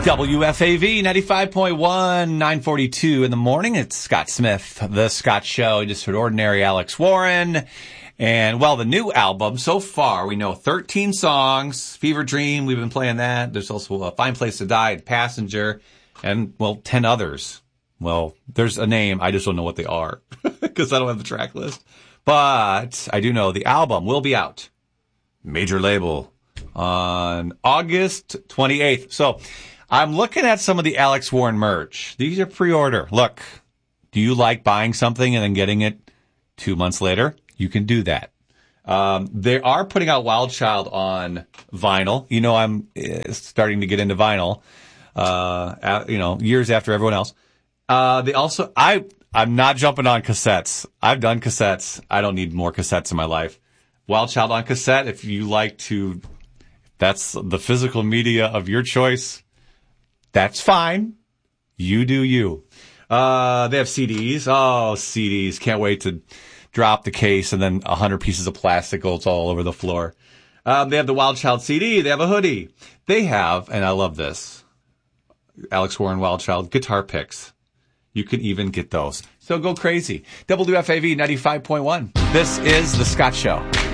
WFAV 95.1, 942 in the morning. It's Scott Smith, The Scott Show. You just heard Ordinary Alex Warren. And, well, the new album, so far, we know 13 songs. Fever Dream, we've been playing that. There's also A Fine Place to Die, Passenger, and, well, 10 others. Well, there's a name. I just don't know what they are because I don't have the track list. But I do know the album will be out. Major label on August 28th. So I'm looking at some of the Alex Warren merch. These are pre-order. Look, do you like buying something and then getting it 2 months later? You can do that. They are putting out Wild Child on vinyl. You know, I'm starting to get into vinyl, years after everyone else. They also, I'm not jumping on cassettes. I've done cassettes. I don't need more cassettes in my life. Wild Child on cassette, if you like to, that's the physical media of your choice. That's fine. You do you. They have CDs. Oh, CDs. Can't wait to drop the case and then 100 pieces of plastic goes all over the floor. They have the Wild Child CD. They have a hoodie. They have, and I love this, Alex Warren Wild Child guitar picks. You can even get those. So go crazy. WFAV 95.1. This is The Scott Show.